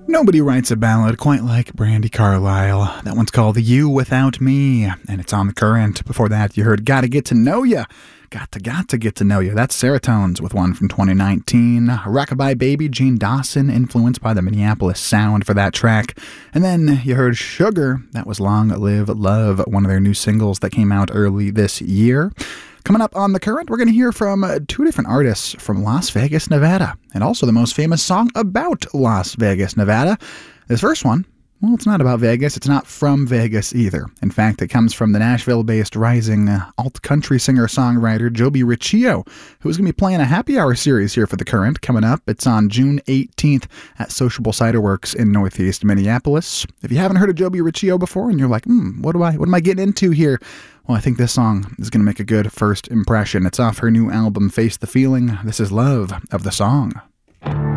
Nobody writes a ballad quite like Brandi Carlile. That one's called You Without Me, and it's on The Current. Before that, you heard Gotta Get to Know Ya. Got to get to know you. That's Seratones with one from 2019. Rockabye Baby, Gene Dawson, influenced by the Minneapolis sound for that track. And then you heard Sugar. That was Long Live Love, one of their new singles that came out early this year. Coming up on The Current, we're going to hear from two different artists from Las Vegas, Nevada, and also the most famous song about Las Vegas, Nevada. This first one, well, it's not about Vegas. It's not from Vegas either. In fact, it comes from the Nashville-based rising alt-country singer-songwriter Joby Riccio, who's going to be playing a happy hour series here for The Current coming up. It's on June 18th at Sociable Cider Works in Northeast Minneapolis. If you haven't heard of Joby Riccio before and you're like, what am I getting into here? Well, I think this song is going to make a good first impression. It's off her new album, Face the Feeling. This is Love of the Song.